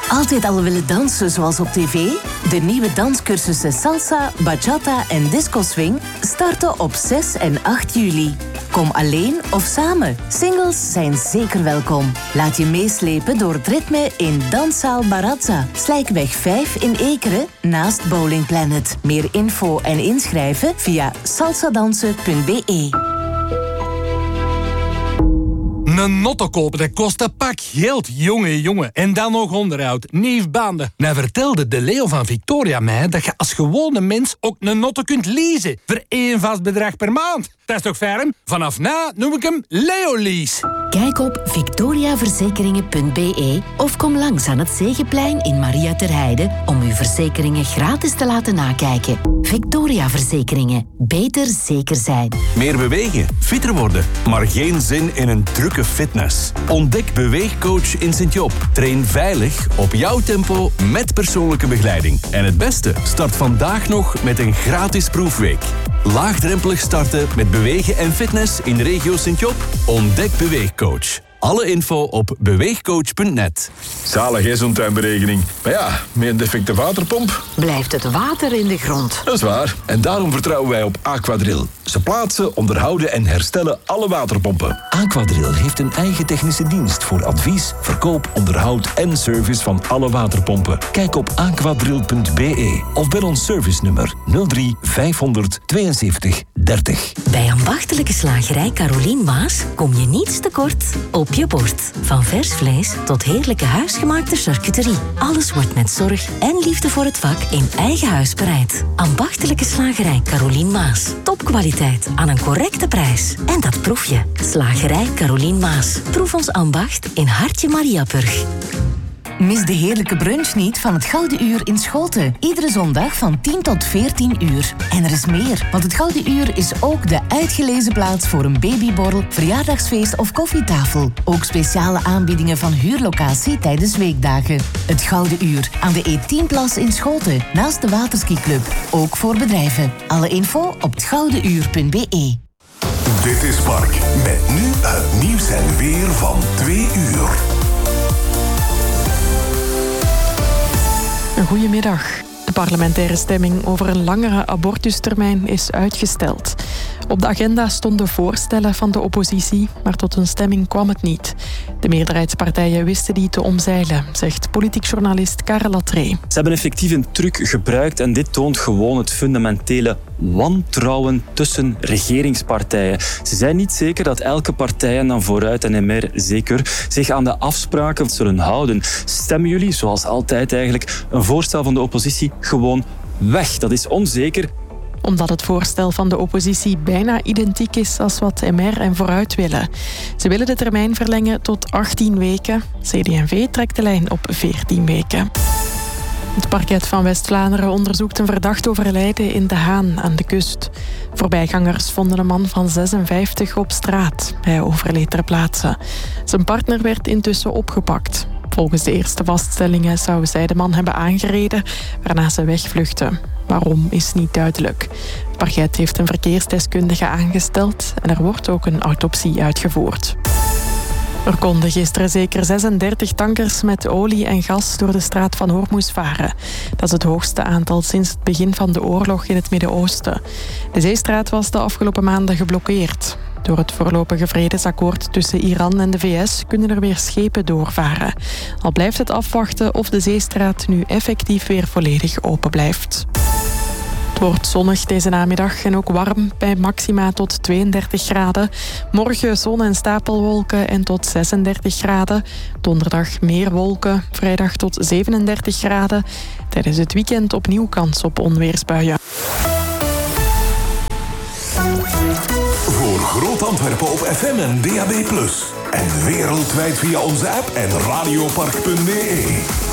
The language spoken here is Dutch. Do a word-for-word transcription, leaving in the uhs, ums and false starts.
Altijd al willen dansen zoals op tv? De nieuwe danscursussen Salsa, Bachata en Disco Swing starten op zes en acht juli. Kom alleen of samen. Singles zijn zeker welkom. Laat je meeslepen door het ritme in Danszaal Barazza, Slijkweg vijf in Ekeren, naast Bowling Planet. Meer info en inschrijven via salsadansen punt b e. Een notto kopen, dat kost een pak geld, jongen, jongen. En dan nog onderhoud, nieuwbanden. Nou vertelde de Leo van Victoria mij dat je als gewone mens ook een notto kunt leasen. Voor één vast bedrag per maand. Dat is toch ferm? Vanaf na noem ik hem Leo Lease. Kijk op victoria verzekeringen punt b e of kom langs aan het Zegeplein in Maria ter Heide om uw verzekeringen gratis te laten nakijken. Victoria Verzekeringen. Beter zeker zijn. Meer bewegen, fitter worden, maar geen zin in een drukke fitness. Ontdek Beweegcoach in Sint-Job. Train veilig, op jouw tempo, met persoonlijke begeleiding. En het beste, start vandaag nog met een gratis proefweek. Laagdrempelig starten met bewegen en fitness in de regio Sint-Job? Ontdek Beweegcoach. Alle info op beweegcoach punt net. Zalig, hè, zo'n tuinberekening. Maar ja, met een defecte waterpomp blijft het water in de grond. Dat is waar. En daarom vertrouwen wij op Aquadrill. Ze plaatsen, onderhouden en herstellen alle waterpompen. Aquadrill heeft een eigen technische dienst voor advies, verkoop, onderhoud en service van alle waterpompen. Kijk op aquadrill punt b e of bel ons servicenummer nul drie vijfhonderd tweeënzeventig dertig. Bij ambachtelijke slagerij Carolien Maas kom je niets tekort op je bord. Van vers vlees tot heerlijke huisgemaakte charcuterie. Alles wordt met zorg en liefde voor het vak in eigen huis bereid. Ambachtelijke slagerij Carolien Maas. Topkwaliteit aan een correcte prijs. En dat proef je. Slagerij Carolien Maas. Proef ons ambacht in Hartje Mariaburg. Mis de heerlijke brunch niet van het Gouden Uur in Schoten. Iedere zondag van tien tot veertien uur. En er is meer, want het Gouden Uur is ook de uitgelezen plaats voor een babyborrel, verjaardagsfeest of koffietafel. Ook speciale aanbiedingen van huurlocatie tijdens weekdagen. Het Gouden Uur aan de E tien Plas in Schoten, naast de Waterskiclub. Ook voor bedrijven. Alle info op het gouden uur punt b e. Dit is Mark, met nu het nieuws en weer van twee uur. Goedemiddag. De parlementaire stemming over een langere abortustermijn is uitgesteld. Op de agenda stonden voorstellen van de oppositie, maar tot een stemming kwam het niet. De meerderheidspartijen wisten die te omzeilen, zegt politiek journalist Karel Latree. Ze hebben effectief een truc gebruikt en dit toont gewoon het fundamentele wantrouwen tussen regeringspartijen. Ze zijn niet zeker dat elke partij, en dan vooruit en M R zeker, zich aan de afspraken zullen houden. Stemmen jullie, zoals altijd eigenlijk, een voorstel van de oppositie gewoon weg? Dat is onzeker. Omdat het voorstel van de oppositie bijna identiek is als wat M R en Vooruit willen. Ze willen de termijn verlengen tot achttien weken. C D en V trekt de lijn op veertien weken. Het parket van West-Vlaanderen onderzoekt een verdacht overlijden in De Haan aan de kust. Voorbijgangers vonden een man van zesenvijftig op straat. Hij overleed ter plaatse. Zijn partner werd intussen opgepakt. Volgens de eerste vaststellingen zou zij de man hebben aangereden, waarna ze wegvluchtte. Waarom is niet duidelijk. Het parket heeft een verkeersdeskundige aangesteld en er wordt ook een autopsie uitgevoerd. Er konden gisteren zeker zesendertig tankers met olie en gas door de straat van Hormuz varen. Dat is het hoogste aantal sinds het begin van de oorlog in het Midden-Oosten. De zeestraat was de afgelopen maanden geblokkeerd. Door het voorlopige vredesakkoord tussen Iran en de V S kunnen er weer schepen doorvaren. Al blijft het afwachten of de zeestraat nu effectief weer volledig open blijft. Het wordt zonnig deze namiddag en ook warm bij maxima tot tweeëndertig graden. Morgen zon en stapelwolken en tot zesendertig graden. Donderdag meer wolken, vrijdag tot zevenendertig graden. Tijdens het weekend opnieuw kans op onweersbuien. Voor Groot Antwerpen op F M en D A B plus. En wereldwijd via onze app en radiopark punt b e.